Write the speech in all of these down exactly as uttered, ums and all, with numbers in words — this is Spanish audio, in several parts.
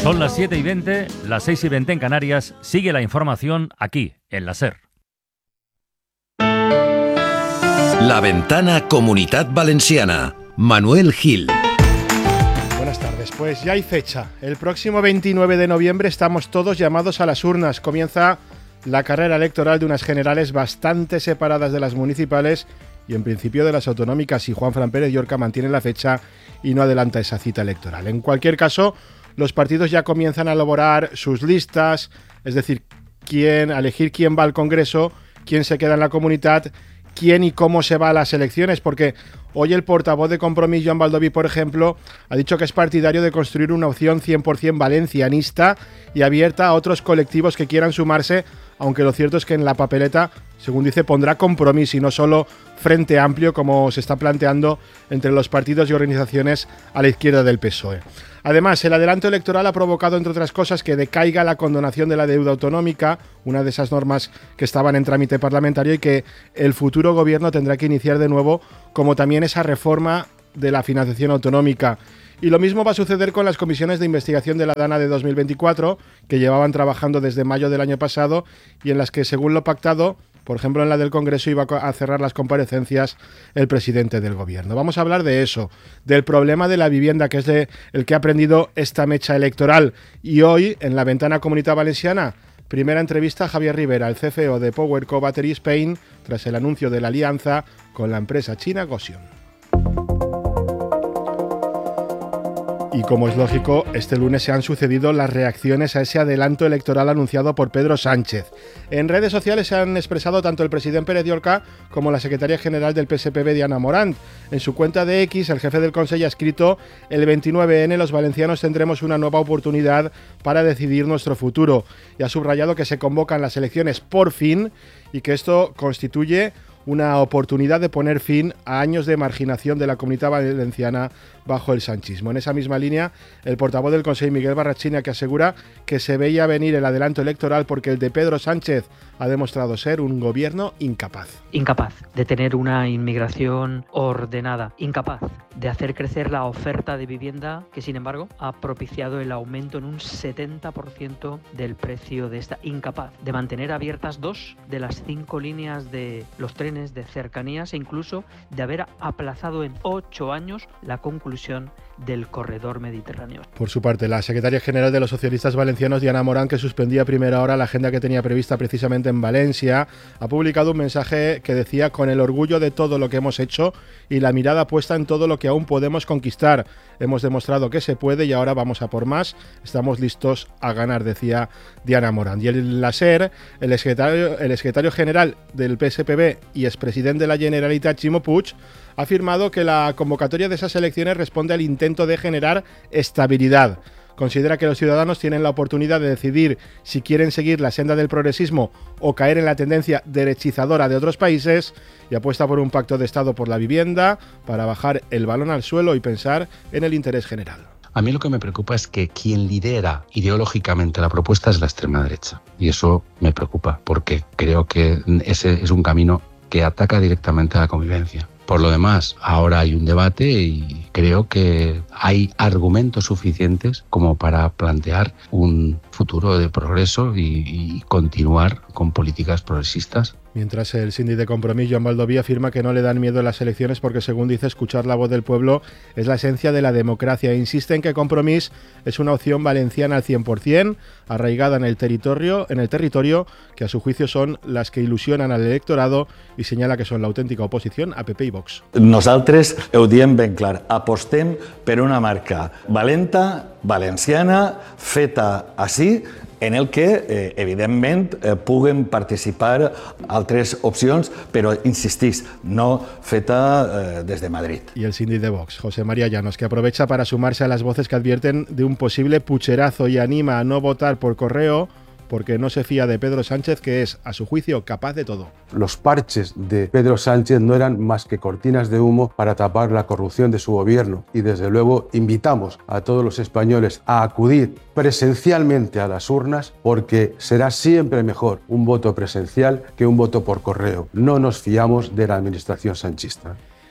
Son las siete y veinte, las seis y veinte en Canarias. Sigue la información aquí, en la SER. La Ventana Comunitat Valenciana. Manuel Gil. Buenas tardes. Pues ya hay fecha. El próximo veintinueve de noviembre estamos todos llamados a las urnas. Comienza la carrera electoral de unas generales bastante separadas de las municipales y en principio de las autonómicas, y Juanfran Pérez Llorca mantiene la fecha y no adelanta esa cita electoral. En cualquier caso, los partidos ya comienzan a elaborar sus listas, es decir, quién, a elegir quién va al Congreso, quién se queda en la comunidad, quién y cómo se va a las elecciones, porque hoy el portavoz de Compromís, Joan Baldoví, por ejemplo, ha dicho que es partidario de construir una opción cien por ciento valencianista y abierta a otros colectivos que quieran sumarse, aunque lo cierto es que en la papeleta, según dice, pondrá Compromís y no solo Frente Amplio, como se está planteando entre los partidos y organizaciones a la izquierda del P S O E. Además, el adelanto electoral ha provocado, entre otras cosas, que decaiga la condonación de la deuda autonómica, una de esas normas que estaban en trámite parlamentario y que el futuro gobierno tendrá que iniciar de nuevo, como también esa reforma de la financiación autonómica. Y lo mismo va a suceder con las comisiones de investigación de la DANA de dos mil veinticuatro, que llevaban trabajando desde mayo del año pasado y en las que, según lo pactado, por ejemplo, en la del Congreso iba a cerrar las comparecencias el presidente del gobierno. Vamos a hablar de eso, del problema de la vivienda, que es de el que ha aprendido esta mecha electoral. Y hoy, en la Ventana Comunitat Valenciana, primera entrevista a Javier Rivera, el C F O de PowerCo Battery Spain, tras el anuncio de la alianza con la empresa china Gotion. Y como es lógico, este lunes se han sucedido las reacciones a ese adelanto electoral anunciado por Pedro Sánchez. En redes sociales se han expresado tanto el presidente Pérez Llorca como la secretaria general del P S P B, Diana Morant. En su cuenta de X, el jefe del Consell ha escrito: el veintinueve ene los valencianos tendremos una nueva oportunidad para decidir nuestro futuro. Y ha subrayado que se convocan las elecciones por fin y que esto constituye una oportunidad de poner fin a años de marginación de la comunidad valenciana bajo el sanchismo. En esa misma línea, el portavoz del Consell, Miguel Barrachina, que asegura que se veía venir el adelanto electoral porque el de Pedro Sánchez ha demostrado ser un gobierno incapaz. Incapaz de tener una inmigración ordenada, incapaz de hacer crecer la oferta de vivienda, que sin embargo ha propiciado el aumento en un setenta por ciento del precio de esta, incapaz de mantener abiertas dos de las cinco líneas de los trenes de cercanías e incluso de haber aplazado en ocho años la conclusión del corredor mediterráneo. Por su parte, la secretaria general de los socialistas valencianos, Diana Morant, que suspendía a primera hora la agenda que tenía prevista precisamente en Valencia, ha publicado un mensaje que decía: con el orgullo de todo lo que hemos hecho y la mirada puesta en todo lo que aún podemos conquistar. Hemos demostrado que se puede y ahora vamos a por más. Estamos listos a ganar, decía Diana Morant. Y en la SER, el secretario, el secretario general del P S P B y expresidente de la Generalitat, Ximo Puig, ha afirmado que la convocatoria de esas elecciones responde al intento de generar estabilidad. Considera que los ciudadanos tienen la oportunidad de decidir si quieren seguir la senda del progresismo o caer en la tendencia derechizadora de otros países, y apuesta por un pacto de Estado por la vivienda para bajar el balón al suelo y pensar en el interés general. A mí lo que me preocupa es que quien lidera ideológicamente la propuesta es la extrema derecha. Y eso me preocupa porque creo que ese es un camino que ataca directamente a la convivencia. Por lo demás, ahora hay un debate y creo que hay argumentos suficientes como para plantear un futuro de progreso y, y continuar con políticas progresistas. Mientras el síndic de Compromís, Joan Baldoví, afirma que no le dan miedo las elecciones porque, según dice, escuchar la voz del pueblo es la esencia de la democracia. Insiste en que Compromís es una opción valenciana al cien por ciento, arraigada en el territorio, en el territorio, que a su juicio son las que ilusionan al electorado, y señala que son la auténtica oposición a P P i Vox. Nosaltres ho diem ben clar, apostem per una marca valenta, valenciana, feta així, en el que, eh, evidentment, eh, puguen participar altres opcions, però, insistís, no feta eh, desde Madrid. Y el síndic de Vox, José María Llanos, que aprovecha para sumarse a las voces que advierten de un posible pucherazo y anima a no votar por correo porque no se fía de Pedro Sánchez, que es, a su juicio, capaz de todo. Los parches de Pedro Sánchez no eran más que cortinas de humo para tapar la corrupción de su gobierno, y desde luego invitamos a todos los españoles a acudir presencialmente a las urnas, porque será siempre mejor un voto presencial que un voto por correo. No nos fiamos de la administración sanchista.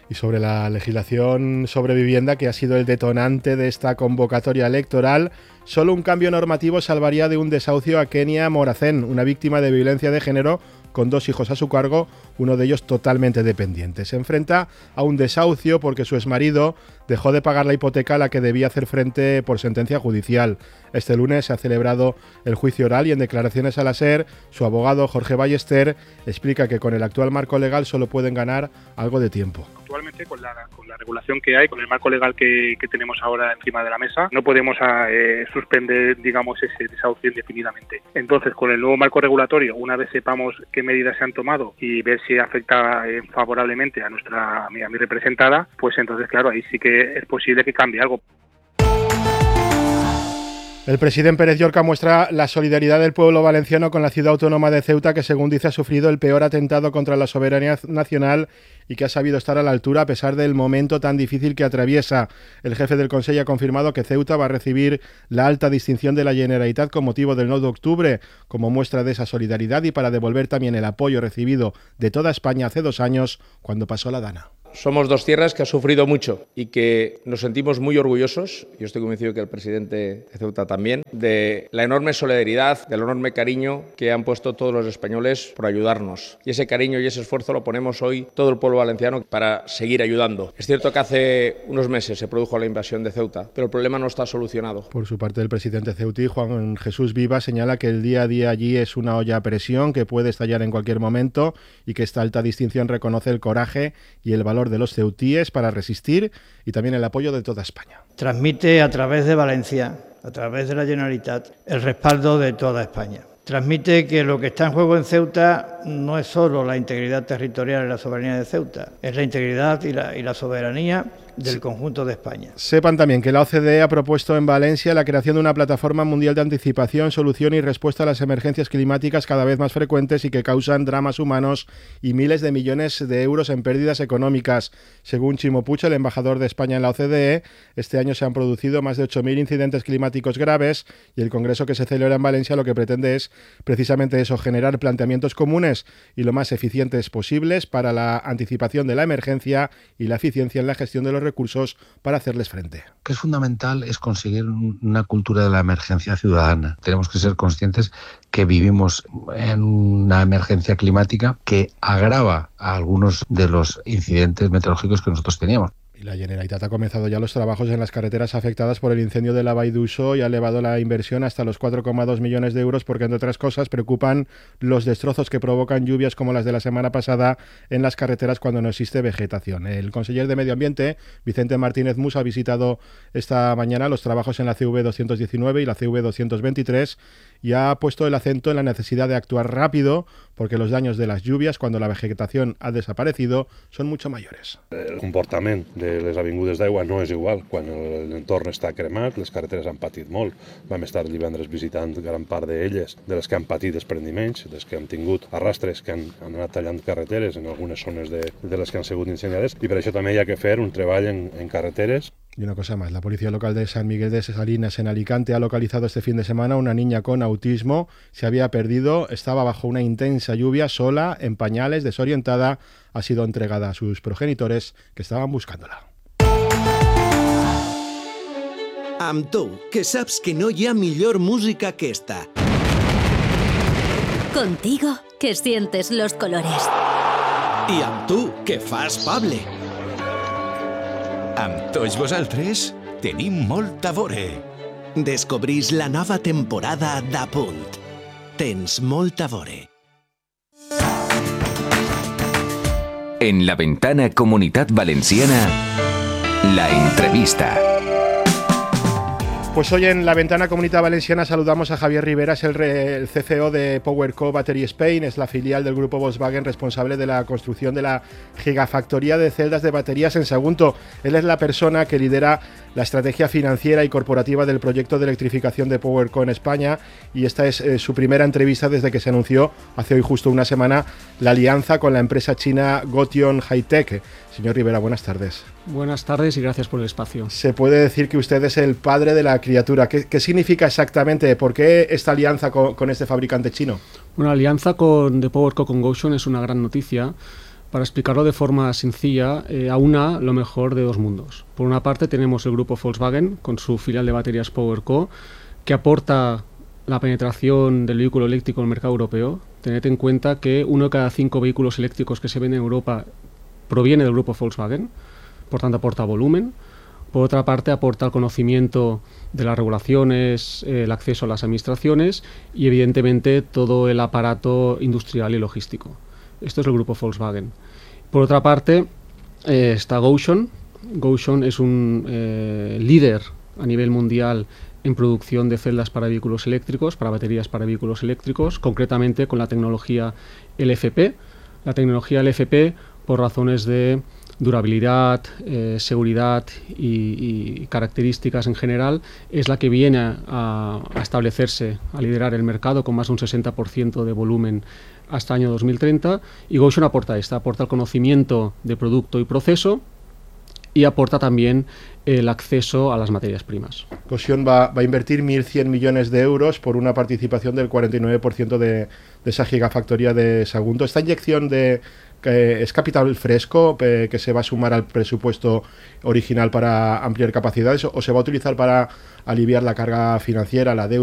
Y sobre la legislación sobre vivienda, que ha sido el detonante de esta convocatoria electoral, solo un cambio normativo salvaría de un desahucio a Kenia Moracén, una víctima de violencia de género con dos hijos a su cargo, uno de ellos totalmente dependiente. Se enfrenta a un desahucio porque su exmarido dejó de pagar la hipoteca a la que debía hacer frente por sentencia judicial. Este lunes se ha celebrado el juicio oral y en declaraciones a la SER, su abogado Jorge Ballester explica que con el actual marco legal solo pueden ganar algo de tiempo. Actualmente con la, con la regulación que hay, con el marco legal que, que tenemos ahora encima de la mesa, no podemos eh, suspender, digamos, ese desahucio indefinidamente. Entonces, con el nuevo marco regulatorio, una vez sepamos qué medidas se han tomado y ver si afecta eh, favorablemente a nuestra a mi, a mi representada, pues entonces, claro, ahí sí que es posible que cambie algo. El presidente Pérez Llorca muestra la solidaridad del pueblo valenciano con la ciudad autónoma de Ceuta, que según dice ha sufrido el peor atentado contra la soberanía nacional y que ha sabido estar a la altura a pesar del momento tan difícil que atraviesa. El jefe del Consejo ha confirmado que Ceuta va a recibir la alta distinción de la Generalitat con motivo del nueve de octubre, como muestra de esa solidaridad y para devolver también el apoyo recibido de toda España hace dos años cuando pasó la Dana. Somos dos tierras que ha sufrido mucho y que nos sentimos muy orgullosos, yo estoy convencido que el presidente de Ceuta también, de la enorme solidaridad, del enorme cariño que han puesto todos los españoles por ayudarnos. Y ese cariño y ese esfuerzo lo ponemos hoy todo el pueblo valenciano para seguir ayudando. Es cierto que hace unos meses se produjo la invasión de Ceuta, pero el problema no está solucionado. Por su parte, el presidente ceutí, Juan Jesús Viva, señala que el día a día allí es una olla a presión que puede estallar en cualquier momento y que esta alta distinción reconoce el coraje y el valor de los ceutíes para resistir y también el apoyo de toda España. Transmite a través de Valencia, a través de la Generalitat, el respaldo de toda España. Transmite que lo que está en juego en Ceuta no es solo la integridad territorial y la soberanía de Ceuta, es la integridad y la, y la soberanía del conjunto de España. Sepan también que la O C D E ha propuesto en Valencia la creación de una plataforma mundial de anticipación, solución y respuesta a las emergencias climáticas cada vez más frecuentes y que causan dramas humanos y miles de millones de euros en pérdidas económicas. Según Chimo Puig, el embajador de España en la O C D E, este año se han producido más de ocho mil incidentes climáticos graves y el congreso que se celebra en Valencia lo que pretende es precisamente eso, generar planteamientos comunes y lo más eficientes posibles para la anticipación de la emergencia y la eficiencia en la gestión de los recursos para hacerles frente. Lo que es fundamental es conseguir una cultura de la emergencia ciudadana. Tenemos que ser conscientes que vivimos en una emergencia climática que agrava a algunos de los incidentes meteorológicos que nosotros teníamos. Y la Generalitat ha comenzado ya los trabajos en las carreteras afectadas por el incendio de la Vall d'Uixó y ha elevado la inversión hasta los cuatro coma dos millones de euros porque, entre otras cosas, preocupan los destrozos que provocan lluvias como las de la semana pasada en las carreteras cuando no existe vegetación. El conseller de Medio Ambiente, Vicente Martínez Mus, ha visitado esta mañana los trabajos en la C V doscientos diecinueve y la C V doscientos veintitrés y ha puesto el acento en la necesidad de actuar rápido porque los daños de las lluvias, cuando la vegetación ha desaparecido, son mucho mayores. El comportament de les avingudes d'aigua no és igual quan l'entorn està cremat, les carreteres han patit molt. Vam estar divendres visitant gran part d'elles, de les que han patit desprendiments, des que han tingut arrastres que han, han anat tallant carreteres en algunes zones de, de les que han sigut incendiades, i per això també hi ha que fer un treball en, en carreteres. Y una cosa más, la Policía Local de San Miguel de Salinas en Alicante ha localizado este fin de semana una niña con autismo. Se había perdido, estaba bajo una intensa lluvia, sola, en pañales, desorientada. Ha sido entregada a sus progenitores que estaban buscándola. Amb tu, que saps que no hi ha millor música que esta. Contigo, que sientes los colores. I amb tu, que fas Pable. Amb tots vosaltres tenim molt a veure. Descobrís la nova temporada d'A Punt. Tens molt a veure. En la ventana Comunitat Valenciana, la entrevista. Pues hoy en la ventana Comunitat Valenciana saludamos a Javier Rivera, es el, re, el C C O de PowerCo Battery Spain, es la filial del grupo Volkswagen responsable de la construcción de la gigafactoría de celdas de baterías en Sagunto. Él es la persona que lidera la estrategia financiera y corporativa del proyecto de electrificación de PowerCo en España y esta es eh, su primera entrevista desde que se anunció hace hoy justo una semana la alianza con la empresa china Gotion High-Tech. Señor Rivera, buenas tardes. Buenas tardes y gracias por el espacio. Se puede decir que usted es el padre de la criatura. ¿Qué, qué significa exactamente? ¿Por qué esta alianza con, con este fabricante chino? Una alianza con de PowerCo con Gotion es una gran noticia Para explicarlo de forma sencilla, eh, aúna lo mejor de dos mundos. Por una parte tenemos el grupo Volkswagen con su filial de baterías PowerCo, que aporta la penetración del vehículo eléctrico en el mercado europeo. Tened en cuenta que uno de cada cinco vehículos eléctricos que se venden en Europa proviene del grupo Volkswagen, por tanto aporta volumen. Por otra parte, aporta el conocimiento de las regulaciones, eh, el acceso a las administraciones y, evidentemente, todo el aparato industrial y logístico. Esto es el grupo Volkswagen. Por otra parte, eh, está Gotion. Gotion es un eh, líder a nivel mundial en producción de celdas para vehículos eléctricos, para baterías para vehículos eléctricos, concretamente con la tecnología L F P. La tecnología L F P, por razones de durabilidad, eh, seguridad y, y características en general, es la que viene a, a establecerse, a liderar el mercado con más de un sesenta por ciento de volumen hasta el año dos mil treinta, y Gotion aporta esta, aporta el conocimiento de producto y proceso y aporta también el acceso a las materias primas. Gotion va, va a invertir mil cien millones de euros por una participación del cuarenta y nueve por ciento de, de esa gigafactoría de Sagunto. Esta inyección de que es capital fresco eh, que se va a sumar al presupuesto original para ampliar capacidades, o, o se va a utilizar para aliviar la carga financiera, la deuda.